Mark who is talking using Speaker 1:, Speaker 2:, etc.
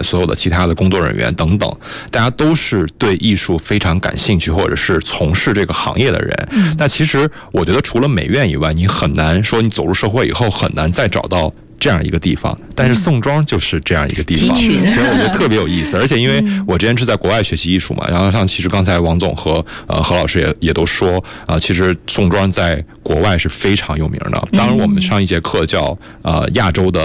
Speaker 1: 所有的其他的工作人员等等，大家都是对艺术非常感兴趣，或者是从事这个行业的人。那其实我觉得除了美院以外，你很难说你走入社会以后很难再找到这样一个地方，但是宋庄就是这样一个地方，其实我觉得特别有意思。而且因为我之前是在国外学习艺术嘛，然后像其实刚才王总和何老师也都说其实宋庄在国外是非常有名的。当然我们上一节课叫亚洲的